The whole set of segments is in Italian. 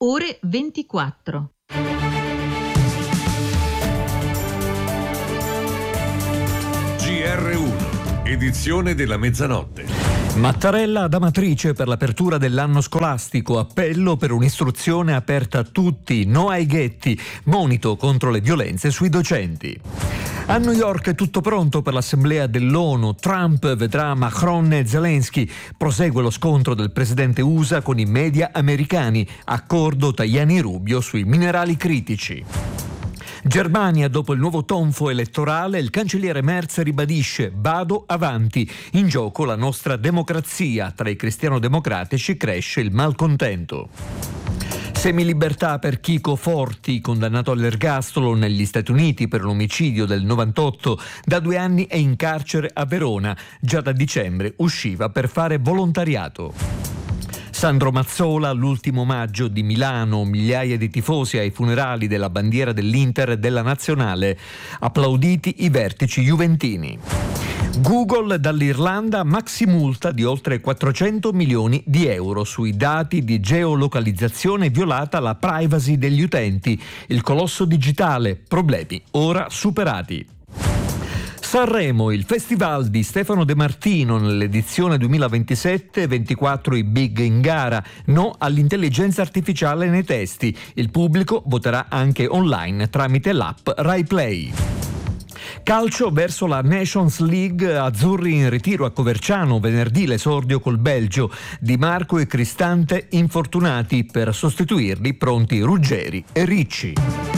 ore 24. GR1, edizione della mezzanotte. Mattarella ad Amatrice per l'apertura dell'anno scolastico, appello per un'istruzione aperta a tutti, no ai ghetti, monito contro le violenze sui docenti. A New York è tutto pronto per l'assemblea dell'ONU, Trump vedrà Macron e Zelensky, prosegue lo scontro del presidente USA con i media americani, accordo Tajani-Rubio sui minerali critici. Germania, dopo il nuovo tonfo elettorale, il cancelliere Merz ribadisce: vado avanti, in gioco la nostra democrazia, tra i cristiano-democratici cresce il malcontento. Semilibertà per Chico Forti, condannato all'ergastolo negli Stati Uniti per l'omicidio del 98, da 2 anni è in carcere a Verona, già da dicembre usciva per fare volontariato. Sandro Mazzola, l'1 maggio di Milano, migliaia di tifosi ai funerali della bandiera dell'Inter e della Nazionale, applauditi i vertici juventini. Google dall'Irlanda maximulta di oltre 400 milioni di euro sui dati di geolocalizzazione, violata la privacy degli utenti. Il colosso digitale, problemi ora superati. Sanremo, il festival di Stefano De Martino nell'edizione 2027-24 i big in gara, no all'intelligenza artificiale nei testi. Il pubblico voterà anche online tramite l'app Rai Play. Calcio verso la Nations League, azzurri in ritiro a Coverciano, venerdì l'esordio col Belgio, Di Marco e Cristante infortunati, per sostituirli pronti Ruggeri e Ricci.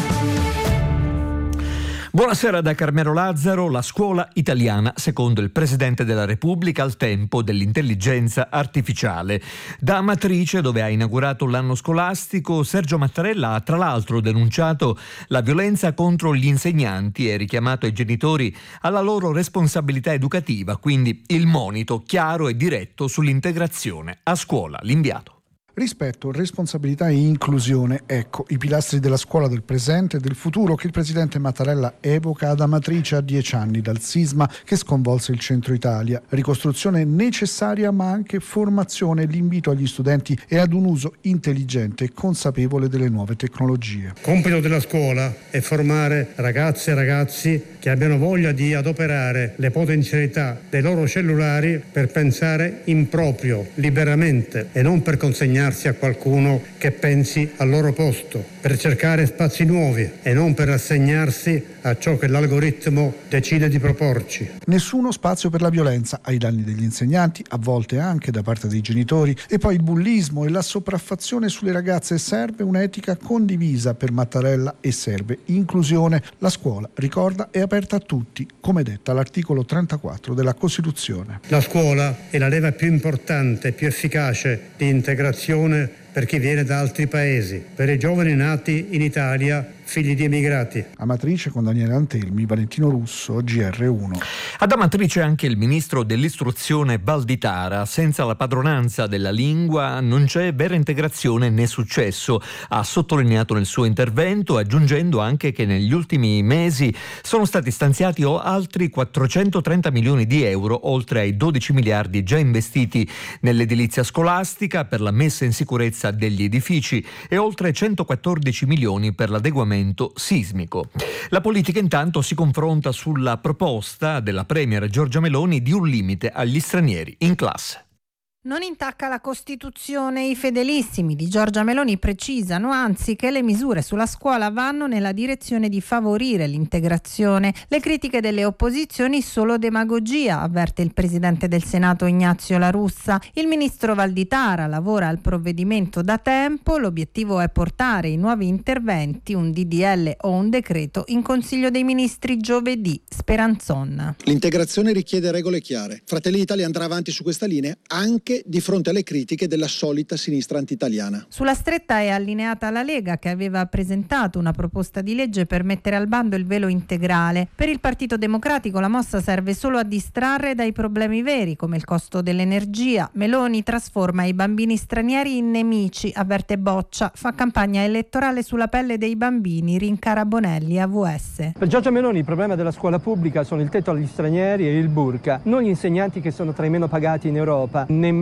Buonasera da Carmelo Lazzaro. La scuola italiana, secondo il Presidente della Repubblica, al tempo dell'intelligenza artificiale. Da Amatrice, dove ha inaugurato l'anno scolastico, Sergio Mattarella ha tra l'altro denunciato la violenza contro gli insegnanti e richiamato i genitori alla loro responsabilità educativa, quindi il monito chiaro e diretto sull'integrazione a scuola. L'inviato. Rispetto, responsabilità e inclusione, ecco i pilastri della scuola del presente e del futuro che il presidente Mattarella evoca ad Amatrice a 10 anni dal sisma che sconvolse il centro Italia. Ricostruzione necessaria ma anche formazione, l'invito agli studenti e ad un uso intelligente e consapevole delle nuove tecnologie. Compito della scuola è formare ragazze e ragazzi che abbiano voglia di adoperare le potenzialità dei loro cellulari per pensare in proprio, liberamente, e non per consegnarsi a qualcuno che pensi al loro posto, per cercare spazi nuovi e non per rassegnarsi a ciò che l'algoritmo decide di proporci. Nessuno spazio per la violenza ai danni degli insegnanti, a volte anche da parte dei genitori, e poi il bullismo e la sopraffazione sulle ragazze. Serve un'etica condivisa per Mattarella e serve inclusione. La scuola, ricorda, è aperta a tutti, come detta l'articolo 34 della Costituzione. La scuola è la leva più importante e più efficace di integrazione per chi viene da altri paesi, per i giovani nati in Italia, figli di emigrati. Amatrice con Daniele Antelmi, Valentino Russo, GR1. Ad Amatrice anche il ministro dell'istruzione Valditara. Senza la padronanza della lingua non c'è vera integrazione né successo, ha sottolineato nel suo intervento, aggiungendo anche che negli ultimi mesi sono stati stanziati altri 430 milioni di euro, oltre ai 12 miliardi già investiti nell'edilizia scolastica per la messa in sicurezza degli edifici e oltre 114 milioni per l'adeguamento sismico. La politica intanto si confronta sulla proposta della premier Giorgia Meloni di un limite agli stranieri in classe. Non intacca la Costituzione. I fedelissimi di Giorgia Meloni precisano anzi che le misure sulla scuola vanno nella direzione di favorire l'integrazione. Le critiche delle opposizioni solo demagogia, avverte il presidente del Senato Ignazio La Russa. Il ministro Valditara lavora al provvedimento da tempo, l'obiettivo è portare i nuovi interventi, un DDL o un decreto, in Consiglio dei Ministri giovedì. Speranzon. L'integrazione richiede regole chiare. Fratelli d'Italia andrà avanti su questa linea anche di fronte alle critiche della solita sinistra anti-italiana. Sulla stretta è allineata la Lega, che aveva presentato una proposta di legge per mettere al bando il velo integrale. Per il Partito Democratico la mossa serve solo a distrarre dai problemi veri, come il costo dell'energia. Meloni trasforma i bambini stranieri in nemici, avverte Boccia, fa campagna elettorale sulla pelle dei bambini, rincara Bonelli, AVS. Per Giorgia Meloni il problema della scuola pubblica sono il tetto agli stranieri e il burka, non gli insegnanti che sono tra i meno pagati in Europa, nemmeno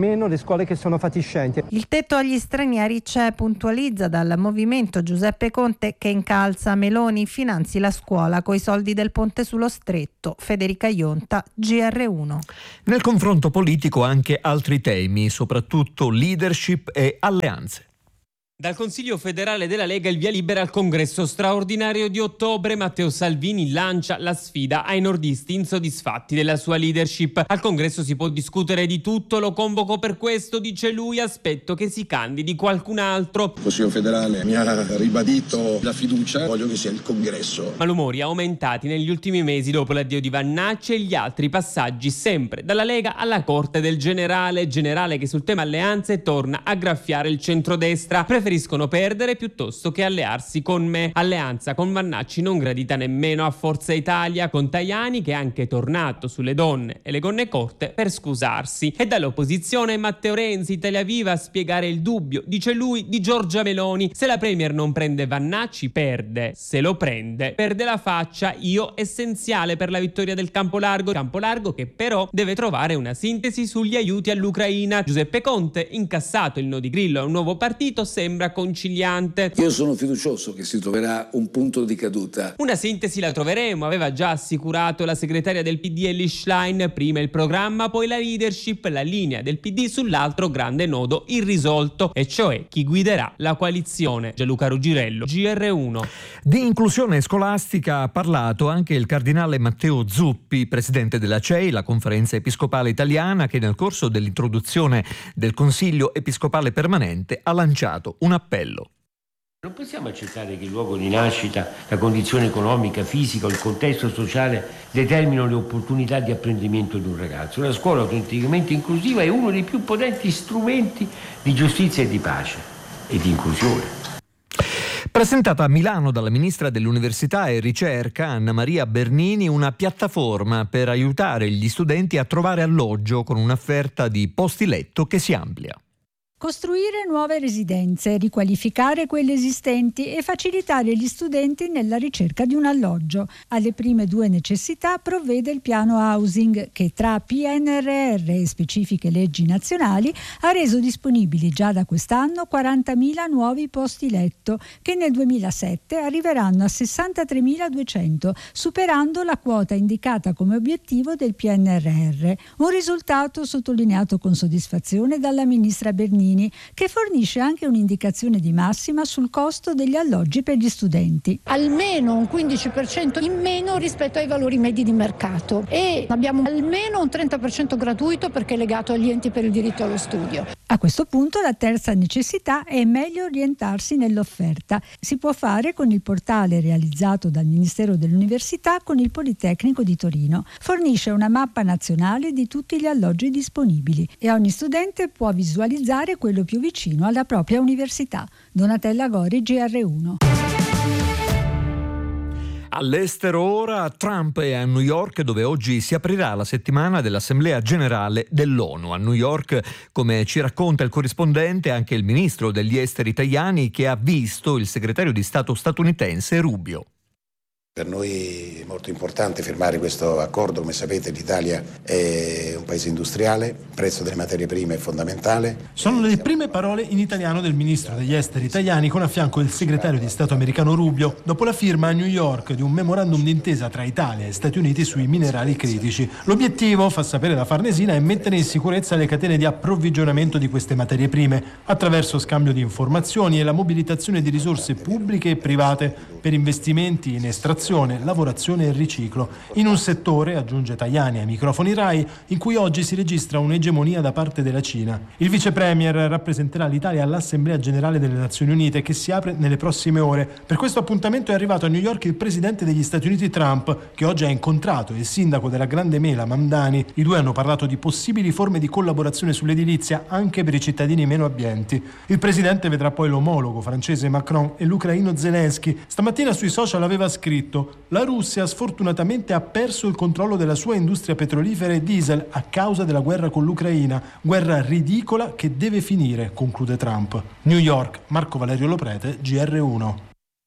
meno le scuole che sono fatiscenti. Il tetto agli stranieri c'è, puntualizza dal movimento Giuseppe Conte, che incalza Meloni finanzi la scuola coi soldi del ponte sullo stretto. Federica Ionta, GR1. Nel confronto politico anche altri temi, soprattutto leadership e alleanze. Dal Consiglio federale della Lega il via libera al congresso straordinario di ottobre. Matteo Salvini lancia la sfida ai nordisti insoddisfatti della sua leadership. Al congresso si può discutere di tutto, lo convoco per questo, dice lui, aspetto che si candidi qualcun altro. Il Consiglio federale mi ha ribadito la fiducia, voglio che sia il congresso. Malumori aumentati negli ultimi mesi dopo l'addio di Vannacci e gli altri passaggi sempre dalla Lega alla corte del generale che sul tema alleanze torna a graffiare il centrodestra. Preferiscono perdere piuttosto che allearsi con me. Alleanza con Vannacci non gradita nemmeno a Forza Italia, con Tajani che è anche tornato sulle donne e le gonne corte per scusarsi. E dall'opposizione Matteo Renzi, Italia Viva, a spiegare il dubbio, dice lui, di Giorgia Meloni. Se la Premier non prende Vannacci, perde. Se lo prende, perde la faccia. Io essenziale per la vittoria del Campolargo che però deve trovare una sintesi sugli aiuti all'Ucraina. Giuseppe Conte, incassato il no di Grillo a un nuovo partito, sembra conciliante. Io sono fiducioso che si troverà un punto di caduta. Una sintesi la troveremo, aveva già assicurato la segretaria del PD Elly Schlein, prima il programma, poi la leadership, la linea del PD sull'altro grande nodo irrisolto, e cioè chi guiderà la coalizione. Gianluca Ruggiero, GR1. Di inclusione scolastica ha parlato anche il cardinale Matteo Zuppi, presidente della CEI, la Conferenza Episcopale Italiana, che nel corso dell'introduzione del Consiglio Episcopale Permanente ha lanciato un appello. Non possiamo accettare che il luogo di nascita, la condizione economica, fisica o il contesto sociale determinino le opportunità di apprendimento di un ragazzo. Una scuola autenticamente inclusiva è uno dei più potenti strumenti di giustizia e di pace e di inclusione. Presentata a Milano dalla ministra dell'Università e Ricerca Anna Maria Bernini una piattaforma per aiutare gli studenti a trovare alloggio con un'offerta di posti letto che si amplia. Costruire nuove residenze, riqualificare quelle esistenti e facilitare gli studenti nella ricerca di un alloggio. Alle prime due necessità provvede il piano housing che tra PNRR e specifiche leggi nazionali ha reso disponibili già da quest'anno 40.000 nuovi posti letto che nel 2007 arriveranno a 63.200, superando la quota indicata come obiettivo del PNRR. Un risultato sottolineato con soddisfazione dalla ministra Bernini, che fornisce anche un'indicazione di massima sul costo degli alloggi per gli studenti. Almeno un 15% in meno rispetto ai valori medi di mercato, e abbiamo almeno un 30% gratuito perché è legato agli enti per il diritto allo studio. A questo punto la terza necessità è meglio orientarsi nell'offerta. Si può fare con il portale realizzato dal Ministero dell'Università con il Politecnico di Torino. Fornisce una mappa nazionale di tutti gli alloggi disponibili e ogni studente può visualizzare quello più vicino alla propria università. Donatella Gori, GR1. All'estero ora, Trump è a New York, dove oggi si aprirà la settimana dell'Assemblea Generale dell'ONU. A New York, come ci racconta il corrispondente, anche il ministro degli esteri Tajani, che ha visto il segretario di Stato statunitense Rubio. Per noi è molto importante firmare questo accordo. Come sapete, l'Italia è un paese industriale, il prezzo delle materie prime è fondamentale. Sono le prime parole in italiano del ministro degli esteri Tajani con a fianco il segretario di Stato americano Rubio, dopo la firma a New York di un memorandum d'intesa tra Italia e Stati Uniti sui minerali critici. L'obiettivo, fa sapere la Farnesina, è mettere in sicurezza le catene di approvvigionamento di queste materie prime attraverso scambio di informazioni e la mobilitazione di risorse pubbliche e private per investimenti in estrazione, lavorazione e riciclo, in un settore, aggiunge Tajani ai microfoni Rai, in cui oggi si registra un'egemonia da parte della Cina. Il vice premier rappresenterà l'Italia all'Assemblea Generale delle Nazioni Unite, che si apre nelle prossime ore. Per questo appuntamento è arrivato a New York il presidente degli Stati Uniti Trump, che oggi ha incontrato il sindaco della Grande Mela Mamdani. I due hanno parlato di possibili forme di collaborazione sull'edilizia anche per i cittadini meno abbienti. Il presidente vedrà poi l'omologo francese Macron e l'ucraino Zelensky. Stamattina sui social aveva scritto: la Russia sfortunatamente ha perso il controllo della sua industria petrolifera e diesel a causa della guerra con l'Ucraina, guerra ridicola che deve finire, conclude Trump. New York, Marco Valerio Loprete, GR1.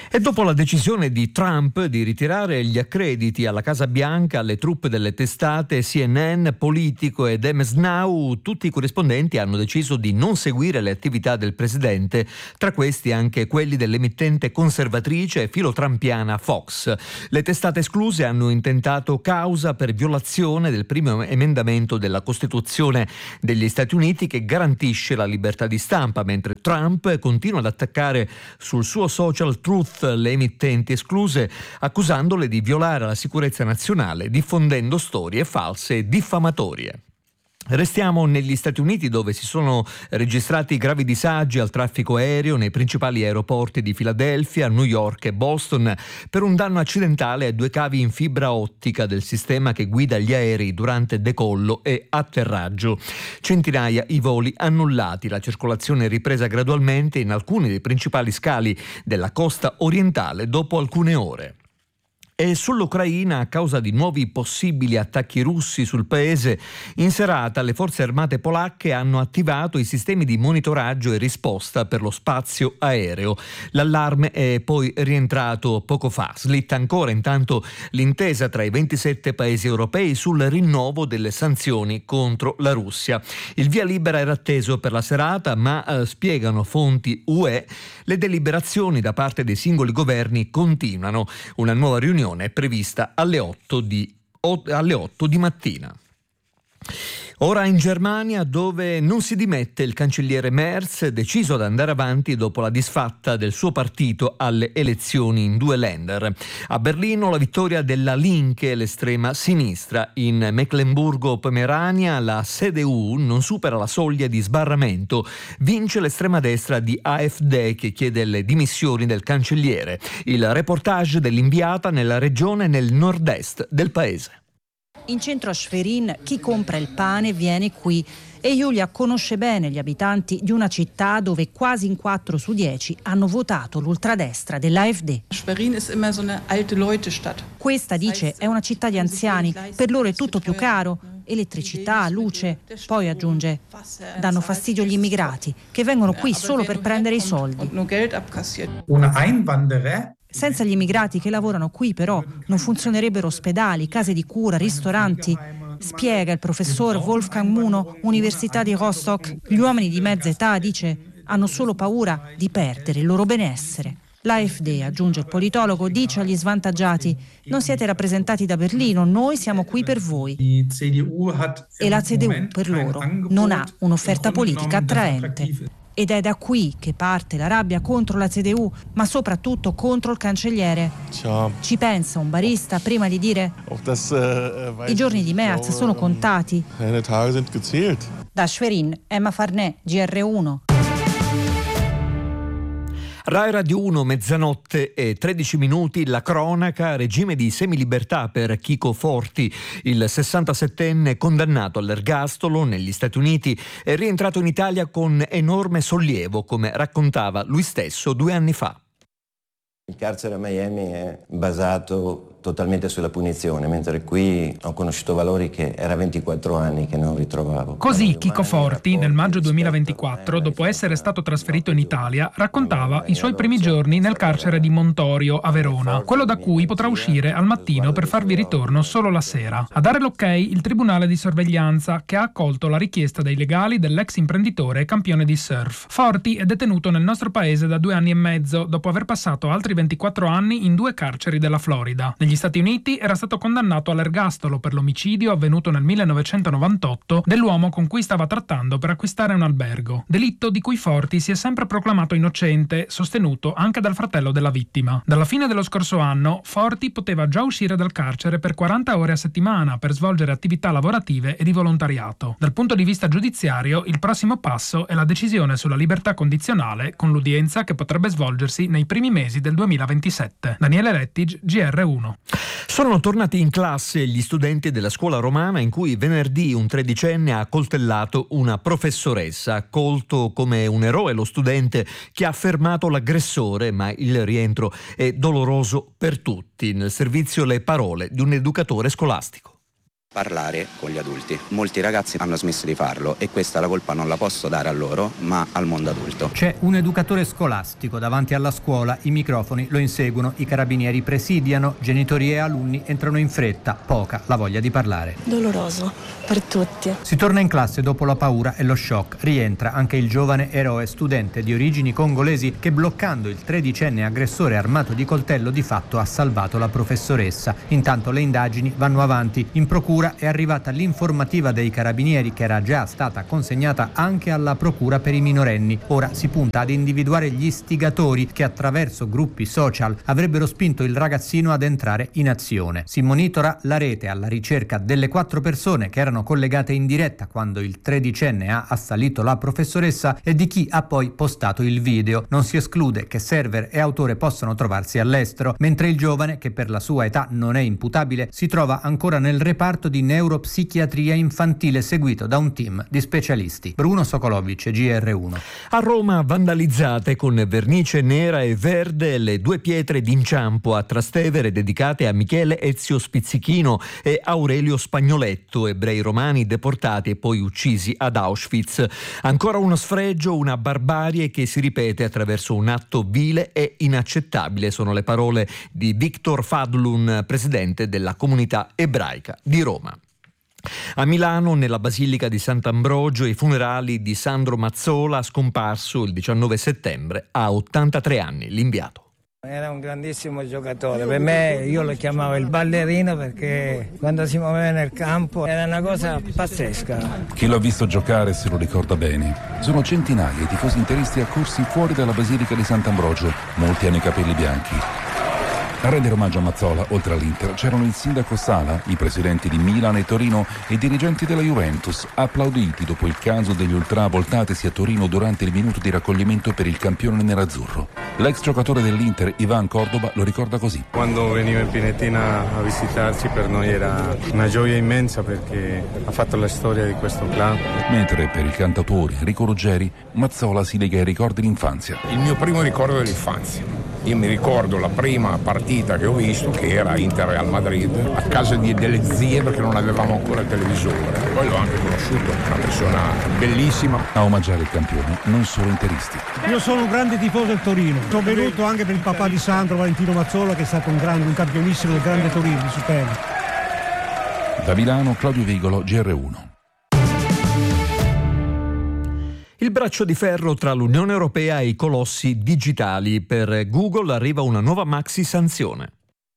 E dopo la decisione di Trump di ritirare gli accrediti alla Casa Bianca alle truppe delle testate CNN, Politico ed MS Now, tutti i corrispondenti hanno deciso di non seguire le attività del presidente, tra questi anche quelli dell'emittente conservatrice e filotrampiana Fox. Le testate escluse hanno intentato causa per violazione del primo emendamento della Costituzione degli Stati Uniti che garantisce la libertà di stampa, mentre Trump continua ad attaccare sul suo social Truth le emittenti escluse, accusandole di violare la sicurezza nazionale diffondendo storie false e diffamatorie. Restiamo negli Stati Uniti, dove si sono registrati gravi disagi al traffico aereo nei principali aeroporti di Filadelfia, New York e Boston per un danno accidentale a 2 cavi in fibra ottica del sistema che guida gli aerei durante decollo e atterraggio. Centinaia i voli annullati, la circolazione è ripresa gradualmente in alcuni dei principali scali della costa orientale dopo alcune ore. E sull'Ucraina, a causa di nuovi possibili attacchi russi sul paese, in serata le forze armate polacche hanno attivato i sistemi di monitoraggio e risposta per lo spazio aereo. L'allarme è poi rientrato poco fa. Slitta ancora intanto l'intesa tra i 27 paesi europei sul rinnovo delle sanzioni contro la Russia. Il via libera era atteso per la serata, ma spiegano fonti UE, le deliberazioni da parte dei singoli governi continuano. Una nuova riunione è prevista alle 8 di mattina. Ora in Germania, dove non si dimette il cancelliere Merz, deciso ad andare avanti dopo la disfatta del suo partito alle elezioni in 2 Länder. A Berlino la vittoria della Linke, l'estrema sinistra. In Meckenburgo-Pomerania la CDU non supera la soglia di sbarramento. Vince l'estrema destra di AfD, che chiede le dimissioni del cancelliere. Il reportage dell'inviata nella regione nel nord-est del paese. In centro a Schwerin chi compra il pane viene qui e Julia conosce bene gli abitanti di una città dove quasi in 4 su 10 hanno votato l'ultradestra dell'AfD. Schwerin è immer so eine alte Leute-Stadt. Questa, dice, è una città di anziani, per loro è tutto più caro, elettricità, luce. Poi aggiunge, danno fastidio gli immigrati che vengono qui solo per prendere i soldi. Una Einwanderer. Senza gli immigrati che lavorano qui però non funzionerebbero ospedali, case di cura, ristoranti. Spiega il professor Wolfgang Muno, Università di Rostock. Gli uomini di mezza età, dice, hanno solo paura di perdere il loro benessere. L'AfD, aggiunge il politologo, dice agli svantaggiati: non siete rappresentati da Berlino, noi siamo qui per voi. E la CDU per loro non ha un'offerta politica attraente. Ed è da qui che parte la rabbia contro la CDU, ma soprattutto contro il cancelliere. Ci pensa un barista prima di dire: i giorni di Merz sono contati. Da Schwerin, Emma Farnè, GR1. Rai Radio 1, mezzanotte e 13 minuti, la cronaca, regime di semilibertà per Chico Forti, il 67enne condannato all'ergastolo negli Stati Uniti, è rientrato in Italia con enorme sollievo, come raccontava lui stesso 2 anni fa. Il carcere a Miami è basato totalmente sulla punizione, mentre qui ho conosciuto valori che era 24 anni che non ritrovavo. Così Chico Forti, nel maggio 2024, dopo essere stato trasferito in Italia, raccontava i suoi primi giorni nel carcere di Montorio a Verona, quello da cui potrà uscire al mattino per farvi ritorno solo la sera. A dare l'ok il tribunale di sorveglianza, che ha accolto la richiesta dei legali dell'ex imprenditore e campione di surf. Forti è detenuto nel nostro paese da 2 anni e mezzo, dopo aver passato altri 24 anni in 2 carceri della Florida. Negli Stati Uniti era stato condannato all'ergastolo per l'omicidio avvenuto nel 1998 dell'uomo con cui stava trattando per acquistare un albergo. Delitto di cui Forti si è sempre proclamato innocente, sostenuto anche dal fratello della vittima. Dalla fine dello scorso anno, Forti poteva già uscire dal carcere per 40 ore a settimana per svolgere attività lavorative e di volontariato. Dal punto di vista giudiziario, il prossimo passo è la decisione sulla libertà condizionale, con l'udienza che potrebbe svolgersi nei primi mesi del 2027. Daniele Rettig, GR1. Sono tornati in classe gli studenti della scuola romana in cui venerdì un 13enne ha accoltellato una professoressa. Accolto come un eroe lo studente che ha fermato l'aggressore, ma il rientro è doloroso per tutti. Nel servizio le parole di un educatore scolastico. Parlare con gli adulti. Molti ragazzi hanno smesso di farlo e questa la colpa non la posso dare a loro, ma al mondo adulto. C'è un educatore scolastico davanti alla scuola, i microfoni lo inseguono, i carabinieri presidiano, genitori e alunni entrano in fretta, poca la voglia di parlare. Doloroso per tutti. Si torna in classe dopo la paura e lo shock. Rientra anche il giovane eroe studente di origini congolesi che, bloccando il 13enne aggressore armato di coltello, di fatto ha salvato la professoressa. Intanto le indagini vanno avanti. In procura è arrivata l'informativa dei carabinieri che era già stata consegnata anche alla procura per i minorenni. Ora si punta ad individuare gli istigatori che attraverso gruppi social avrebbero spinto il ragazzino ad entrare in azione. Si monitora la rete alla ricerca delle 4 persone che erano collegate in diretta quando il 13enne ha assalito la professoressa e di chi ha poi postato il video. Non si esclude che server e autore possano trovarsi all'estero, mentre il giovane, che per la sua età non è imputabile, si trova ancora nel reparto di neuropsichiatria infantile seguito da un team di specialisti. Bruno Sokolovic, GR1. A Roma vandalizzate con vernice nera e verde le 2 pietre d'inciampo a Trastevere dedicate a Michele Ezio Spizzichino e Aurelio Spagnoletto, ebrei romani deportati e poi uccisi ad Auschwitz. Ancora uno sfregio, una barbarie che si ripete attraverso un atto vile e inaccettabile, sono le parole di Victor Fadlun, presidente della comunità ebraica di Roma. A Milano, nella Basilica di Sant'Ambrogio, i funerali di Sandro Mazzola, scomparso il 19 settembre a 83 anni, l'inviato. Era un grandissimo giocatore, per me io lo chiamavo il ballerino perché quando si muoveva nel campo era una cosa pazzesca. Chi l'ha visto giocare se lo ricorda bene. Sono centinaia i tifosi interisti accorsi fuori dalla Basilica di Sant'Ambrogio, molti hanno i capelli bianchi. A rendere omaggio a Mazzola, oltre all'Inter, c'erano il sindaco Sala, i presidenti di Milan e Torino e i dirigenti della Juventus, applauditi dopo il caso degli ultra voltatisi a Torino durante il minuto di raccoglimento per il campione nerazzurro. L'ex giocatore dell'Inter, Ivan Cordoba, lo ricorda così. Quando veniva in Pinetina a visitarci per noi era una gioia immensa perché ha fatto la storia di questo club. Mentre per il cantautore Enrico Ruggeri, Mazzola si lega ai ricordi d'infanzia. Il mio primo ricordo dell'infanzia. Io mi ricordo la prima partita che ho visto, che era Inter-Real Madrid, a casa delle zie perché non avevamo ancora il televisore. Poi l'ho anche conosciuto, una persona bellissima. A omaggiare il campione non solo interisti. Io sono un grande tifoso del Torino. Sono venuto anche per il papà di Sandro, Valentino Mazzola, che è stato un campionissimo del grande Torino di Superno. Da Milano, Claudio Vigolo, GR1. Il braccio di ferro tra l'Unione Europea e i colossi digitali. Per Google arriva una nuova maxi sanzione.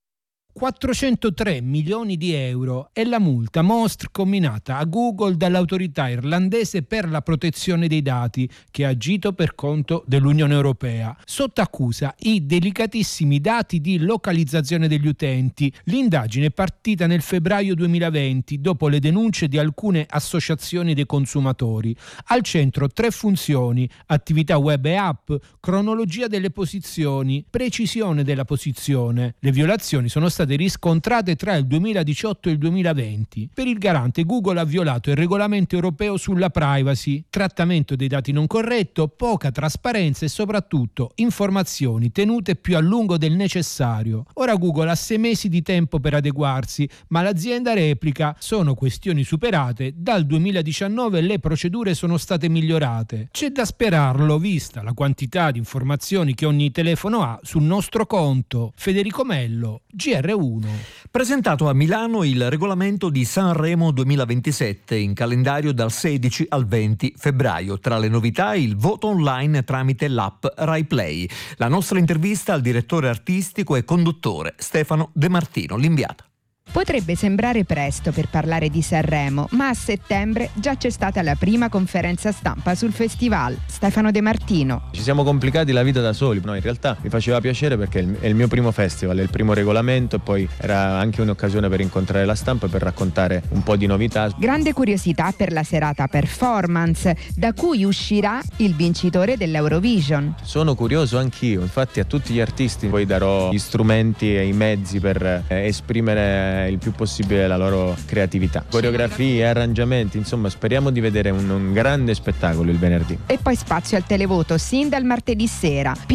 403 milioni di euro è la multa mostr comminata a Google dall'autorità irlandese per la protezione dei dati che ha agito per conto dell'Unione Europea. Sotto accusa i delicatissimi dati di localizzazione degli utenti. L'indagine è partita nel febbraio 2020 dopo le denunce di alcune associazioni dei consumatori. Al centro 3 funzioni: attività web e app, cronologia delle posizioni, precisione della posizione. Le violazioni sono state riscontrate tra il 2018 e il 2020. Per il garante, Google ha violato il regolamento europeo sulla privacy, trattamento dei dati non corretto, poca trasparenza e soprattutto informazioni tenute più a lungo del necessario. Ora Google ha 6 mesi di tempo per adeguarsi, ma l'azienda replica: sono questioni superate, dal 2019 le procedure sono state migliorate. C'è da sperarlo, vista la quantità di informazioni che ogni telefono ha sul nostro conto. Federico Mello, GR1. Presentato a Milano il regolamento di Sanremo 2027, in calendario dal 16 al 20 febbraio. Tra le novità il voto online tramite l'app RaiPlay. La nostra intervista al direttore artistico e conduttore Stefano De Martino, l'inviato. Potrebbe sembrare presto per parlare di Sanremo, ma a settembre già c'è stata la prima conferenza stampa sul festival. Stefano De Martino. Ci siamo complicati la vita da soli, no, in realtà mi faceva piacere perché è il mio primo festival, è il primo regolamento e poi era anche un'occasione per incontrare la stampa e per raccontare un po' di novità. Grande curiosità per la serata performance, da cui uscirà il vincitore dell'Eurovision. Sono curioso anch'io, infatti a tutti gli artisti poi darò gli strumenti e i mezzi per esprimere il più possibile la loro creatività. Coreografie, arrangiamenti, insomma speriamo di vedere un grande spettacolo il venerdì. E poi spazio al televoto sin dal martedì sera, più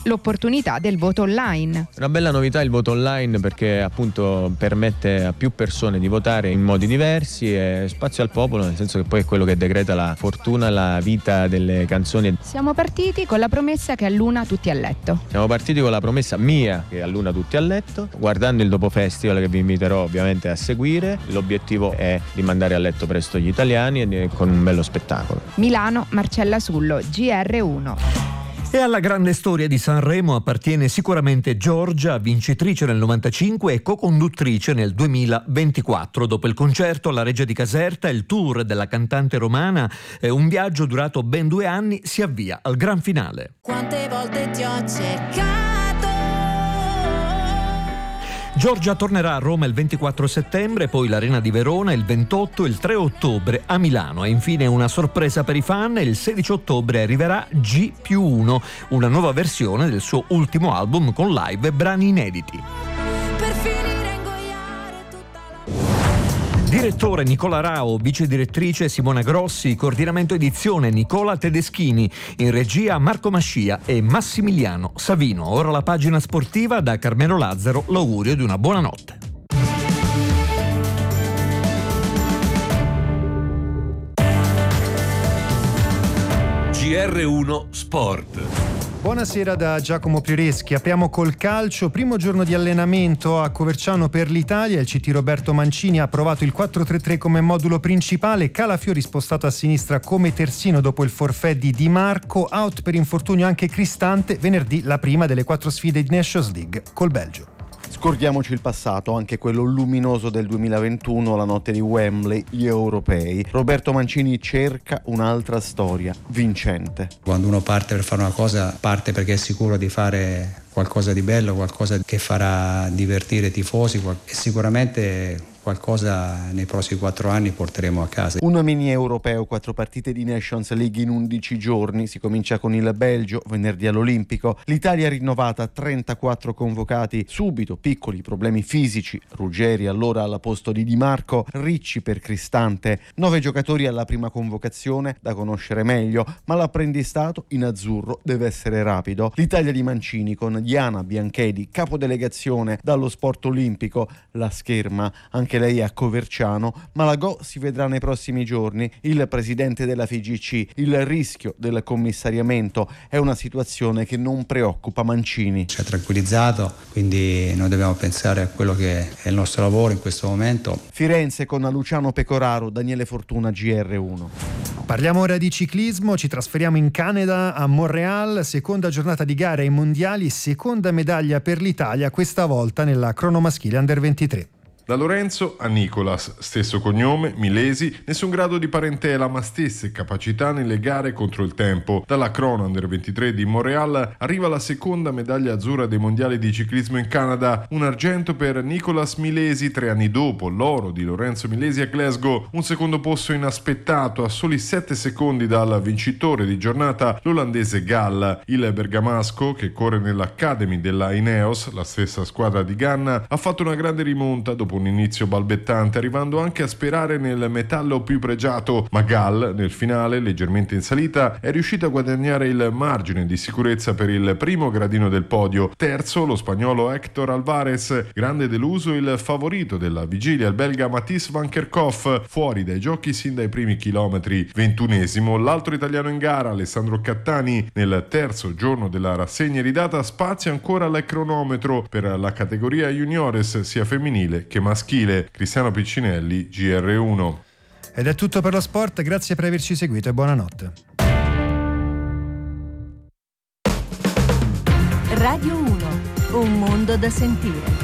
l'opportunità del voto online. Una bella novità il voto online, perché appunto permette a più persone di votare in modi diversi, e spazio al popolo, nel senso che poi è quello che decreta la fortuna, la vita delle canzoni. Siamo partiti con la promessa che all'una tutti a letto. Siamo partiti con la promessa mia che all'una tutti a letto, guardando il Dopo Festival che vi inviterò ovviamente a seguire. L'obiettivo è di mandare a letto presto gli italiani e con un bello spettacolo. Milano, Marcella Sullo, GR1. E alla grande storia di Sanremo appartiene sicuramente Giorgia, vincitrice nel 95 e co-conduttrice nel 2024. Dopo il concerto alla Reggia di Caserta, il tour della cantante romana, un viaggio durato ben 2 anni, si avvia al gran finale. Quante volte ti ho cercato. Giorgia tornerà a Roma il 24 settembre, poi l'Arena di Verona il 28 e il 3 ottobre a Milano. E infine una sorpresa per i fan: il 16 ottobre arriverà G+1, una nuova versione del suo ultimo album con live e brani inediti. Direttore Nicola Rao, vice direttrice Simona Grossi, coordinamento edizione Nicola Tedeschini, in regia Marco Mascia e Massimiliano Savino. Ora la pagina sportiva da Carmelo Lazzaro, l'augurio di una buona notte. GR1 Sport. Buonasera da Giacomo Prioreschi. Apriamo col calcio. Primo giorno di allenamento a Coverciano per l'Italia. Il CT Roberto Mancini ha approvato il 4-3-3 come modulo principale. Calafiori spostato a sinistra come terzino dopo il forfait di Di Marco. Out per infortunio anche Cristante. Venerdì la prima delle 4 sfide di Nations League col Belgio. Scordiamoci il passato, anche quello luminoso del 2021, la notte di Wembley, gli europei. Roberto Mancini cerca un'altra storia vincente. Quando uno parte per fare una cosa, parte perché è sicuro di fare qualcosa di bello, qualcosa che farà divertire i tifosi e sicuramente qualcosa nei prossimi 4 anni porteremo a casa. Una mini europeo, 4 partite di Nations League in 11 giorni. Si comincia con il Belgio, venerdì all'Olimpico. L'Italia rinnovata, 34 convocati subito, piccoli problemi fisici. Ruggeri allora al posto di Di Marco, Ricci per Cristante. 9 giocatori alla prima convocazione, da conoscere meglio, ma l'apprendistato in azzurro deve essere rapido. L'Italia di Mancini con Diana Bianchedi, capodelegazione dallo sport olimpico. La scherma, anche lei a Coverciano, ma la Go si vedrà nei prossimi giorni. Il presidente della FIGC: il rischio del commissariamento è una situazione che non preoccupa Mancini. Ci ha tranquillizzato, quindi noi dobbiamo pensare a quello che è il nostro lavoro in questo momento. Firenze con Luciano Pecoraro, Daniele Fortuna, GR1. Parliamo ora di ciclismo, ci trasferiamo in Canada, a Montréal, seconda giornata di gare ai mondiali, seconda medaglia per l'Italia, questa volta nella crono maschile Under 23. Da Lorenzo a Nicolas, stesso cognome, Milesi, nessun grado di parentela ma stesse capacità nelle gare contro il tempo. Dalla crono Under 23 di Montréal arriva la seconda medaglia azzurra dei mondiali di ciclismo in Canada, un argento per Nicolas Milesi 3 anni dopo, l'oro di Lorenzo Milesi a Glasgow, un secondo posto inaspettato a soli 7 secondi dal vincitore di giornata, l'olandese Gall. Il bergamasco, che corre nell'Academy della Ineos, la stessa squadra di Ganna, ha fatto una grande rimonta dopo un inizio balbettante, arrivando anche a sperare nel metallo più pregiato, ma Gall nel finale, leggermente in salita, è riuscito a guadagnare il margine di sicurezza per il primo gradino del podio. Terzo lo spagnolo Héctor Alvarez, grande deluso il favorito della vigilia, il belga Mathies van Kerkhoff, fuori dai giochi sin dai primi chilometri. 21esimo l'altro italiano in gara, Alessandro Cattani. Nel terzo giorno della rassegna ridata spazio ancora al cronometro per la categoria juniores sia femminile che maschile. Cristiano Piccinelli, GR1. Ed è tutto per lo sport, grazie per averci seguito e buonanotte. Radio 1, un mondo da sentire.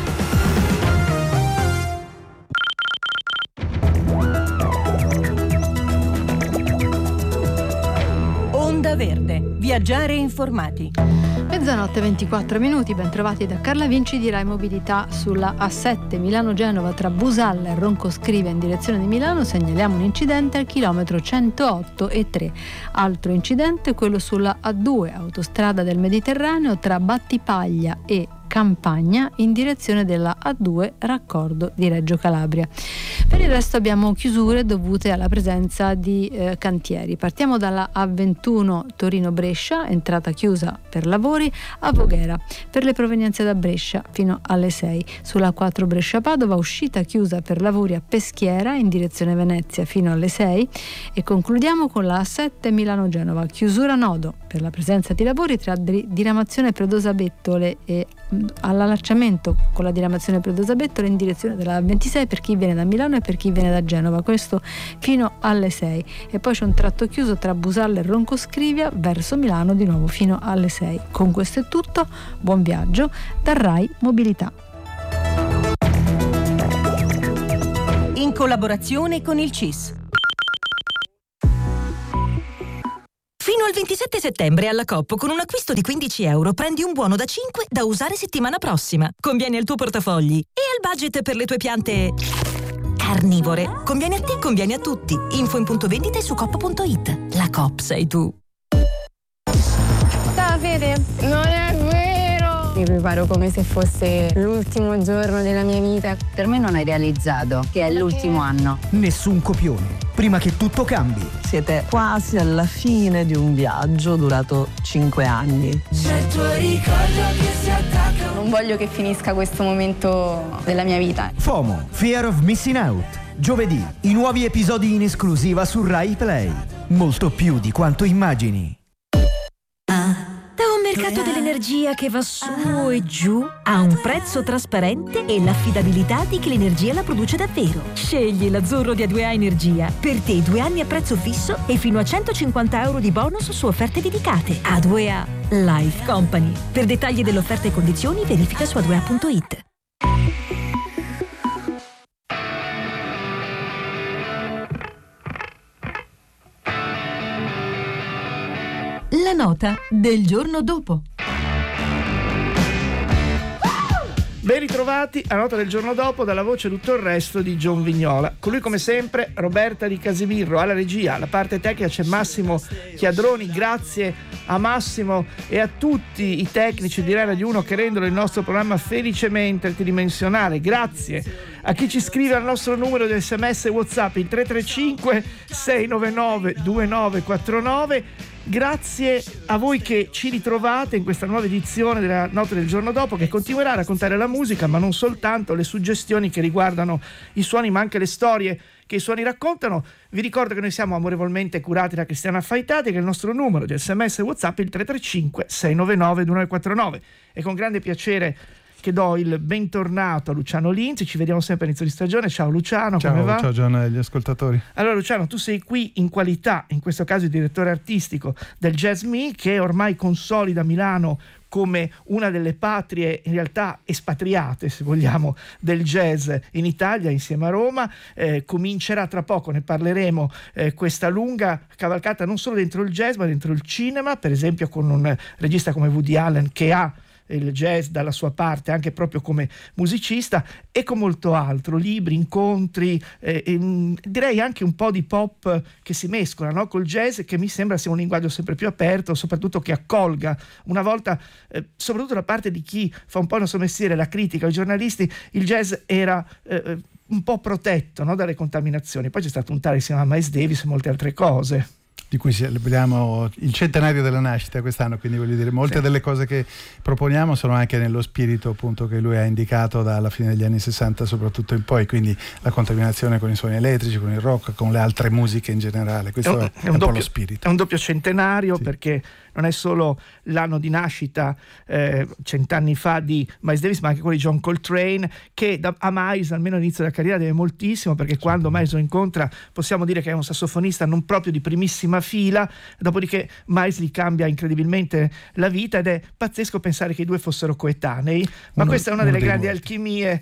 Onda Verde, viaggiare informati. Mezzanotte 24 minuti, ben trovati da Carla Vinci di Rai Mobilità. Sulla A7 Milano-Genova tra Busalla e Roncoscrivia in direzione di Milano segnaliamo un incidente al chilometro 108,3. Altro incidente, quello sulla A2 autostrada del Mediterraneo tra Battipaglia e Campagna in direzione della A2 raccordo di Reggio Calabria. Per il resto abbiamo chiusure dovute alla presenza di cantieri. Partiamo dalla A21 Torino-Brescia, entrata chiusa per lavori a Voghera. Per le provenienze da Brescia fino alle 6. Sulla A4 Brescia-Padova, uscita chiusa per lavori a Peschiera in direzione Venezia fino alle 6. E concludiamo con la A7 Milano-Genova, chiusura nodo per la presenza di lavori tra diramazione Predosa-Bettole e all'allacciamento con la diramazione Predosa-Bettole in direzione della A26 per chi viene da Milano e per chi viene da Genova, questo fino alle 6. E poi c'è un tratto chiuso tra Busalla e Roncoscrivia verso Milano di nuovo fino alle 6. Con questo è tutto, buon viaggio da Rai Mobilità. In collaborazione con il CIS. Fino al 27 settembre alla Coop con un acquisto di €15 prendi un buono da 5 da usare settimana prossima. Conviene al tuo portafogli e al budget per le tue piante carnivore. Conviene a te, conviene a tutti. Info in punto vendita e su coop.it. La Coop sei tu. Ciao Fede, non è vero! Mi preparo come se fosse l'ultimo giorno della mia vita. Per me non hai realizzato che è l'ultimo anno. Nessun copione, prima che tutto cambi. Siete quasi alla fine di un viaggio durato 5 anni. C'è il tuo ricordo che si attacca. Non voglio che finisca questo momento della mia vita. FOMO, Fear of Missing Out. Giovedì, i nuovi episodi in esclusiva su Rai Play. Molto più di quanto immagini. Da un mercato dell'energia che va su e giù a un prezzo trasparente e l'affidabilità di chi l'energia la produce davvero. Scegli l'azzurro di A2A Energia. Per te 2 anni a prezzo fisso e fino a €150 di bonus su offerte dedicate. A2A Life Company. Per dettagli dell'offerta e condizioni verifica su a2a.it. La nota del giorno dopo. Ben ritrovati a Nota del giorno dopo dalla voce Tutto il resto di John Vignola. Con lui come sempre Roberta Di Casimirro, alla regia, alla parte tecnica c'è Massimo Chiadroni. Grazie a Massimo e a tutti i tecnici di Rai Radio 1 che rendono il nostro programma felicemente tridimensionale. Grazie a chi ci scrive al nostro numero di SMS e WhatsApp il 335 699 2949. Grazie a voi che ci ritrovate in questa nuova edizione della Nota del giorno dopo, che continuerà a raccontare la musica, ma non soltanto, le suggestioni che riguardano i suoni, ma anche le storie che i suoni raccontano. Vi ricordo che noi siamo amorevolmente curati da Cristiana Affaitati, che è il nostro numero di SMS e WhatsApp il 335 699 2949. E con grande piacere che do il bentornato a Luciano Linzi. Ci vediamo sempre all'inizio di stagione. Ciao Luciano, ciao, come va? Ciao Gian e gli ascoltatori. Allora Luciano, tu sei qui in qualità, in questo caso di direttore artistico del Jazz Me, che ormai consolida Milano come una delle patrie in realtà espatriate, se vogliamo, del jazz in Italia, insieme a Roma. Comincerà tra poco, ne parleremo, questa lunga cavalcata non solo dentro il jazz ma dentro il cinema, per esempio con un regista come Woody Allen, che ha il jazz dalla sua parte anche proprio come musicista, e con molto altro, libri, incontri, direi anche un po' di pop che si mescola, no? Col jazz, che mi sembra sia un linguaggio sempre più aperto, soprattutto che accolga. Una volta, soprattutto da parte di chi fa un po' il nostro mestiere, la critica, i giornalisti, il jazz era un po' protetto, no? Dalle contaminazioni. Poi c'è stato un tale che si chiama Miles Davis e molte altre cose, di cui celebriamo il centenario della nascita quest'anno, quindi voglio dire, molte delle cose che proponiamo sono anche nello spirito appunto che lui ha indicato dalla fine degli anni 60 soprattutto in poi, quindi la contaminazione con i suoni elettrici, con il rock, con le altre musiche in generale. Questo è un po' lo spirito. È un doppio centenario, sì, perché non è solo l'anno di nascita 100 anni fa di Miles Davis, ma anche quello di John Coltrane, che a Miles, almeno all'inizio della carriera, deve moltissimo, perché quando Miles lo incontra possiamo dire che è un sassofonista non proprio di primissima fila, dopodiché Miles gli cambia incredibilmente la vita, ed è pazzesco pensare che i due fossero coetanei. Ma questa è una delle grandi alchimie,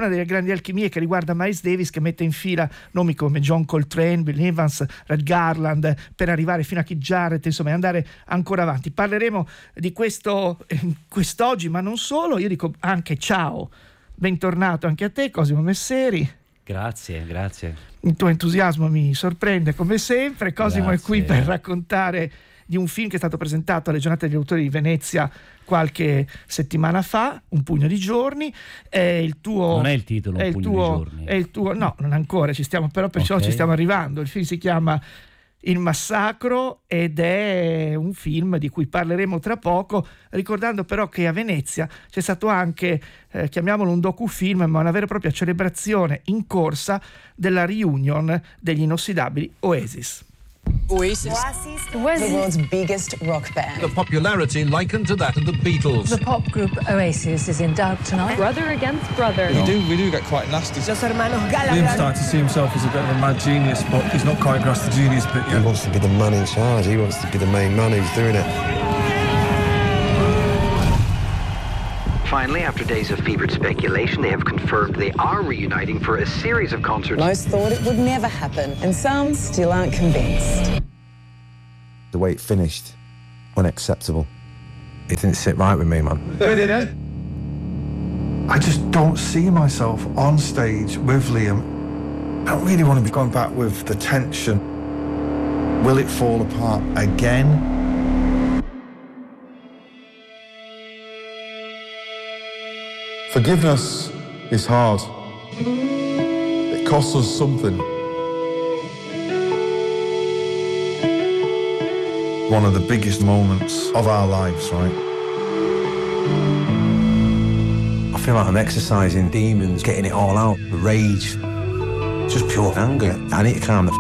che riguarda Miles Davis, che mette in fila nomi come John Coltrane, Bill Evans, Red Garland, per arrivare fino a Keith Jarrett, insomma, e andare ancora avanti. Parleremo di questo quest'oggi, ma non solo. Io dico anche ciao, bentornato anche a te, Cosimo Messeri. Grazie. Il tuo entusiasmo mi sorprende come sempre. Cosimo è qui per raccontare di un film che è stato presentato alle giornate degli autori di Venezia qualche settimana fa, Un pugno di giorni. È il tuo, non è il titolo Un pugno di giorni? È il tuo, no, non ancora, ci stiamo, però perciò Okay. ci stiamo arrivando. Il film si chiama Il massacro ed è un film di cui parleremo tra poco, ricordando però che a Venezia c'è stato anche, chiamiamolo un docufilm, ma una vera e propria celebrazione in corsa della reunion degli inossidabili Oasis. Oasis, the world's biggest rock band. The popularity likened to that of the Beatles. The pop group Oasis is in doubt tonight. Brother against brother. We do get quite nasty. Los hermanos Liam Gallagher. started to see himself as a bit of a mad genius, but he's not quite grasped the genius bit yet. He wants to be the man in charge. He wants to be the main man who's doing it. Finally, after days of fevered speculation, they have confirmed they are reuniting for a series of concerts. Most thought it would never happen, and some still aren't convinced. The way it finished, unacceptable. It didn't sit right with me, man. I just don't see myself on stage with Liam. I don't really want to be going back with the tension. Will it fall apart again? Forgiveness is hard. It costs us something. One of the biggest moments of our lives, right? I feel like I'm exercising demons, getting it all out, the rage, just pure anger. I need to calm the